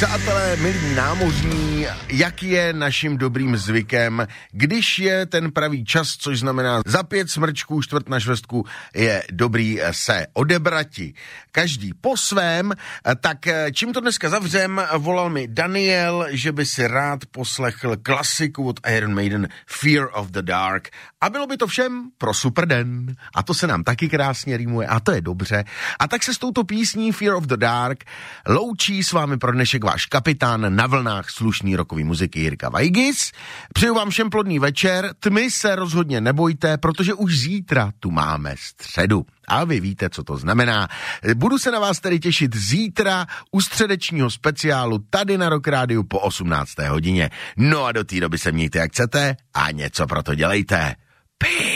Přátelé, milí námořní, jak je naším dobrým zvykem, když je ten pravý čas, což znamená za 5 smrčků, 1/4 je dobrý se odebrati. Každý po svém, tak čím to dneska zavřem, volal mi Daniel, že by si rád poslechl klasiku od Iron Maiden Fear of the Dark. A bylo by to všem pro super den. A to se nám taky krásně rýmuje a to je dobře. A tak se s touto písní Fear of the Dark loučí s vámi pro dnešek váš kapitán na vlnách slušný rockový muziky Jirka Vajgis. Přeju vám všem plodný večer, tmy se rozhodně nebojte, protože už zítra tu máme středu. A vy víte, co to znamená. Budu se na vás tedy těšit zítra u středečního speciálu tady na Rock Rádiu po 18. hodině. No a do té doby se mějte jak chcete a něco pro to dělejte.